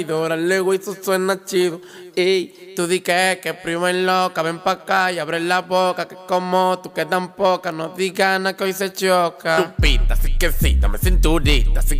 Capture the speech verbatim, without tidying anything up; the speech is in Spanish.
Ahora luego eso suena chido. Ey, tú di que, que primo es loca, ven pa' acá y abre la boca. Que como tú que tan poca, no digas nada que hoy se choca. Tu pita, así que sí, dame cinturita, así